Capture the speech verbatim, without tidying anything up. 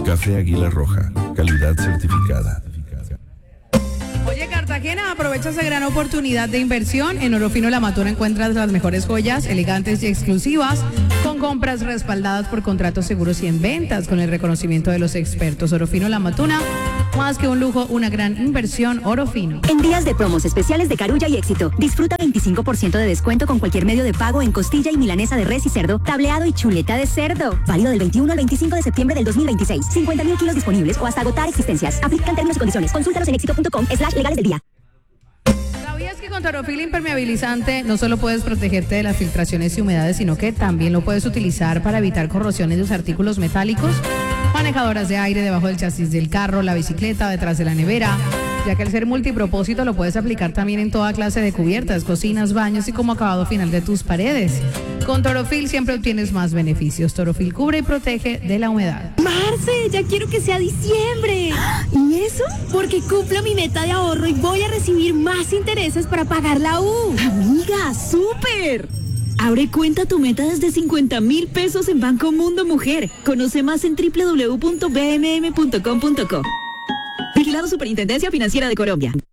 Café Águila Roja, calidad certificada. Oye, Cartagena, aprovecha esa gran oportunidad de inversión. En Oro Fino La Matona encuentras las mejores joyas, elegantes y exclusivas, con compras respaldadas por contratos seguros y en ventas, con el reconocimiento de los expertos. Oro Fino La Matona, más que un lujo, una gran inversión. Oro Fino. En días de promos especiales de Carulla y Éxito, disfruta veinticinco por ciento de descuento con cualquier medio de pago en costilla y milanesa de res y cerdo, tableado y chuleta de cerdo. Válido del veintiuno al veinticinco de septiembre del dos mil veintiséis. cincuenta mil kilos disponibles o hasta agotar existencias. Aplican términos y condiciones. Consúltanos en éxito punto com slash legales del día. ¿Sabías que con Torofil impermeabilizante no solo puedes protegerte de las filtraciones y humedades, sino que también lo puedes utilizar para evitar corrosiones de los artículos metálicos? Manejadoras de aire debajo del chasis del carro, la bicicleta, detrás de la nevera, ya que al ser multipropósito lo puedes aplicar también en toda clase de cubiertas, cocinas, baños y como acabado final de tus paredes. Con Torofil siempre obtienes más beneficios. Torofil cubre y protege de la humedad. Marce, ya quiero que sea diciembre. ¿Y eso? Porque cumplo mi meta de ahorro y voy a recibir más intereses para pagar la U. Amiga, súper. Abre cuenta tu meta desde cincuenta mil pesos en Banco Mundo Mujer. Conoce más en doble u doble u doble u punto b m m punto com punto co. Vigilado Superintendencia Financiera de Colombia.